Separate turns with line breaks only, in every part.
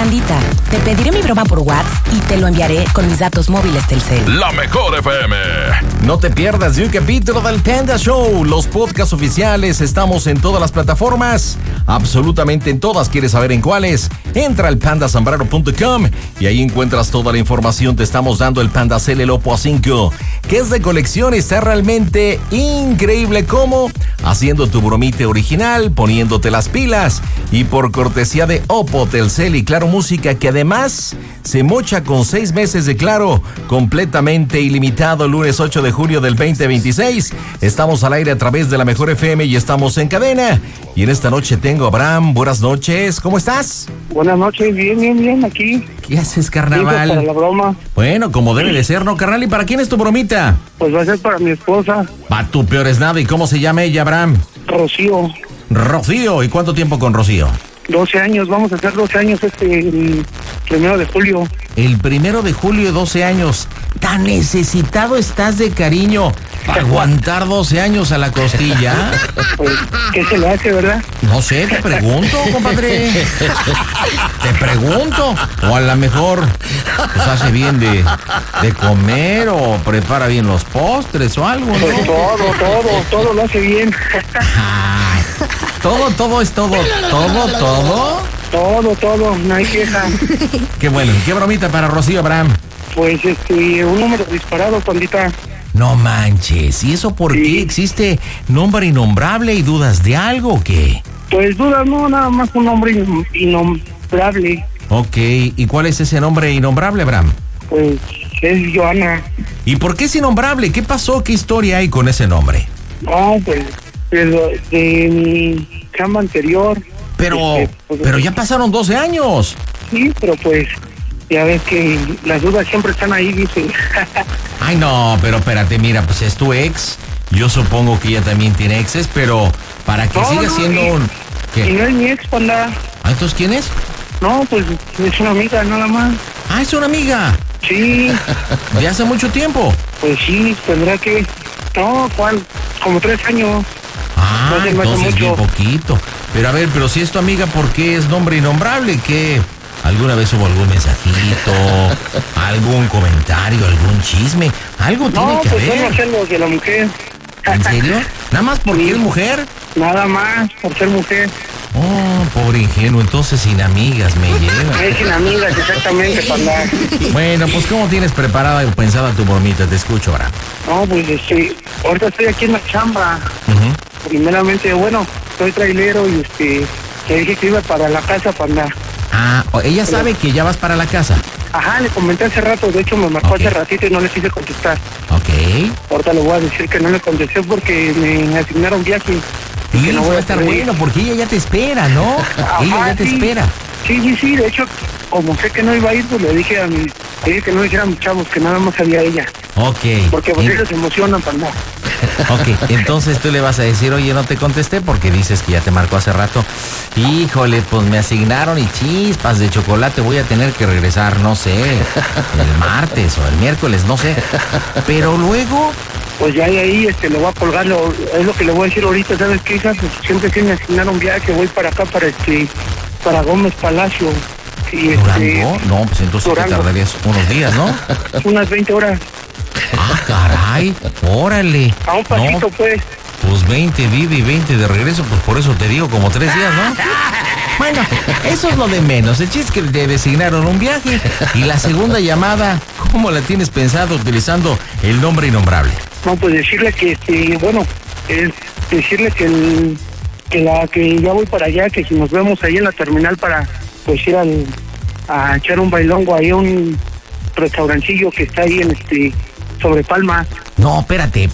Pandita, te pediré mi broma por WhatsApp y te lo enviaré con mis datos móviles Telcel.
La mejor FM.
No te pierdas de un capítulo del Panda Show. Los podcasts oficiales, estamos en todas las plataformas. Absolutamente en todas. ¿Quieres saber en cuáles? Entra al pandasambrano.com y ahí encuentras toda la información. Te estamos dando el Panda Cell, el Oppo A5, que es de colección. Está realmente increíble. ¿Cómo? Haciendo tu bromita original, poniéndote las pilas. Y por cortesía de Oppo, Telcel y Claro Música, que además se mocha con 6 meses de Claro, completamente ilimitado. Lunes 8 de junio del 2026. Estamos al aire a través de la Mejor FM y estamos en cadena. Y en esta noche tengo a Abraham. Buenas noches, ¿cómo estás?
Buenas noches, bien, aquí.
¿Qué haces, carnaval?
Para la broma.
Bueno, como debe de ser, ¿no, carnal? ¿Y para quién es tu bromita?
Pues va a ser para mi esposa.
Va, tu peor es nada. ¿Y cómo se llama ella, Abraham?
Rocío.
Rocío. ¿Y cuánto tiempo con Rocío?
12 años, vamos a hacer 12 años el 1 de julio.
El 1 de julio, 12 años. Tan necesitado estás de cariño para aguantar 12 años a la costilla.
Pues, ¿qué se le hace, verdad?
No sé, te pregunto, compadre. Te pregunto. O a lo mejor pues hace bien de comer o prepara bien los postres o algo, ¿no?
Pues todo lo hace bien.
Ay, todo es todo.
Todo, no hay queja.
Qué bueno. ¿Qué bromita para Rocío, Abraham?
Pues un número disparado, Pandita.
No manches. ¿Y eso por qué? ¿Existe nombre innombrable y dudas de algo o qué?
Pues dudas, no, nada más un nombre innombrable.
Ok. ¿Y cuál es ese nombre innombrable, Abraham?
Pues es Joana.
¿Y por qué es innombrable? ¿Qué pasó? ¿Qué historia hay con ese nombre?
No, pues de mi chamba anterior.
Pero ya pasaron 12 años.
Sí, pero pues ya ves que las dudas siempre están ahí, dice.
Ay, no, pero espérate, mira, pues es tu ex. Yo supongo que ella también tiene exes, pero para que siga siendo un... ¿Qué?
Y no es mi ex, Panda.
¿Ah, entonces quién es?
No, pues es una amiga, nada más.
Ah, es una amiga.
Sí.
¿De hace mucho tiempo?
Pues sí, tendrá que... No, ¿cuál? Como 3 años.
Ah,
No
entonces bien poquito. Pero a ver, pero si es tu amiga, ¿por qué es nombre innombrable? ¿Qué? ¿Alguna vez hubo algún mensajito? ¿Algún comentario? ¿Algún chisme? Algo tiene que haber.
No, pues son los de la mujer.
¿En serio? ¿Nada más porque es mujer?
Nada más, por ser mujer.
Oh, pobre ingenuo, entonces sin amigas me lleva.
Es sin amigas, exactamente, Panda.
Bueno, pues ¿cómo tienes preparada o pensada tu bromita? Te escucho ahora.
No, pues ahorita estoy aquí en la chamba. Primeramente, bueno, soy trailero y te dije que iba para la casa, Panda.
Ah, ella sabe que ya vas para la casa.
Ajá, le comenté hace rato, de hecho me marcó hace ratito y no le quise contestar.
Ok.
Ahorita le voy a decir que no le contesté porque me asignaron viaje.
Y no va a estar bueno porque ella ya te espera, ¿no?
Ajá,
ella ya te espera.
Sí, de hecho, como sé que no iba a ir, pues le dije que no dijera a mis chavos, que nada más había ella.
Ok.
Porque pues ellos se emocionan, Panda.
Ok, entonces tú le vas a decir, oye, no te contesté porque dices que ya te marcó hace rato. Híjole, pues me asignaron y chispas de chocolate, voy a tener que regresar, no sé, el martes o el miércoles, no sé. Pero luego...
Pues ya ahí le voy a colgar, es lo que le voy a decir ahorita, ¿sabes qué, hija? Pues siempre que me asignaron viaje, voy para acá, para Gómez Palacio. Y
¿Durango? No, pues entonces te tardarías unos días, ¿no?
Unas 20 horas.
Ah, caray, órale.
A un pasito, no, pues.
Pues 20 de ida y 20 de regreso, pues por eso te digo como 3 días, ¿no? Bueno, eso es lo de menos. El chiste es que te designaron un viaje. Y la segunda llamada, ¿cómo la tienes pensado utilizando el nombre innombrable?
No, pues decirle que, decirle que ya voy para allá, que si nos vemos ahí en la terminal para, pues, ir a echar un bailongo ahí a un restaurancillo que está ahí sobre Palma.
No, espérate.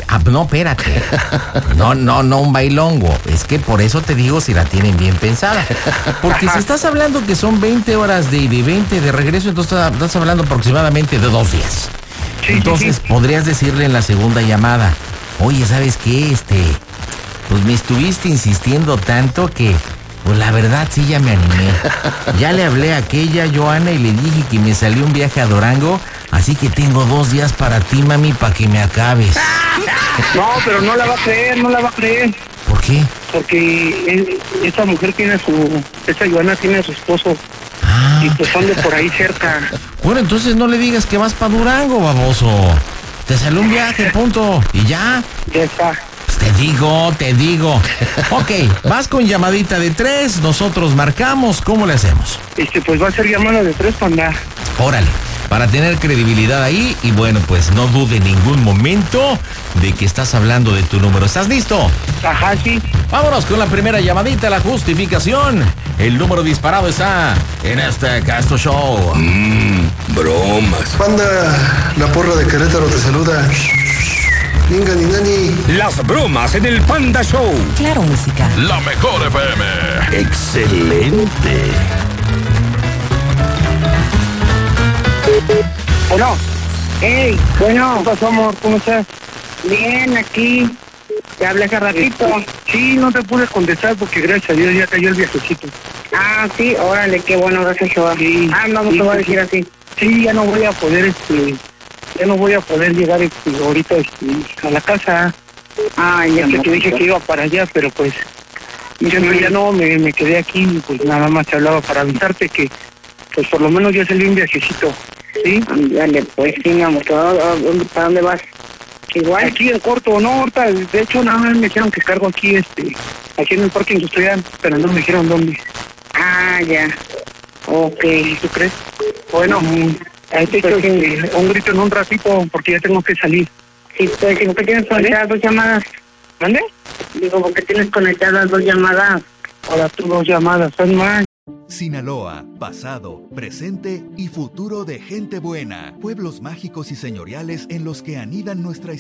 No, un bailongo. Es que por eso te digo si la tienen bien pensada. Porque si estás hablando que son 20 horas de ida y 20 de regreso, entonces estás hablando aproximadamente de 2 días. Sí, entonces sí. Podrías decirle en la segunda llamada, oye, ¿sabes qué? Pues me estuviste insistiendo tanto que, pues la verdad sí ya me animé. Ya le hablé a aquella Joana y le dije que me salió un viaje a Durango, así que tengo 2 días para ti, mami, para que me acabes.
No, pero no la va a creer.
¿Por qué?
Porque esta mujer esta Joana tiene a su esposo.
Ah.
Y pues ando por ahí cerca.
Bueno, entonces no le digas que vas para Durango, baboso. Te salió un viaje, punto. Y ya.
Ya está.
Pues te digo. Ok, vas con llamadita de 3, nosotros marcamos, ¿cómo le hacemos?
Pues va a ser llamada de 3, panda.
Órale, para tener credibilidad ahí y bueno, pues no dude en ningún momento de que estás hablando de tu número. ¿Estás listo?
Ajá, sí.
Vámonos con la primera llamadita, la justificación. El número disparado está en este Casto Show.
Bromas.
Panda, la porra de Querétaro te saluda. Ninga ni nani.
Las bromas en el Panda Show.
Claro, música.
La mejor FM.
Excelente.
Bueno.
Hey, bueno,
¿Qué pasó, amor? ¿Cómo estás?
bien, aquí. Te hablé hace ratito.
Sí, no te pude contestar porque gracias a Dios ya cayó el viajecito.
Ah, sí, órale, qué bueno, gracias, Jehová.
Sí.
No
Sí,
te voy a
sí,
decir así.
Sí, ya no voy a poder, ya no voy a poder llegar, ahorita, a la casa.
Ya
Que te dije que iba para allá, pero pues, yo ya no, me quedé aquí y pues nada más te hablaba para avisarte que, pues por lo menos ya salió un viajecito, ¿sí?
Dale, pues sí, mi amor. ¿Para dónde vas? Igual.
Aquí en corto, no, ahorita, de hecho nada más me dijeron que cargo aquí, aquí en el parque industrial, pero no me dijeron dónde.
Ya. Ok.
¿Tú crees? Bueno, ahí te
Pues
echo un grito en un ratito porque ya tengo que salir.
Sí, pues, ¿por qué tienes conectadas 2 llamadas?
¿Mande?
Digo, ¿por qué tienes conectadas 2 llamadas?
Ahora tú 2 llamadas, son más.
Sinaloa, pasado, presente y futuro de gente buena. Pueblos mágicos y señoriales en los que anidan nuestra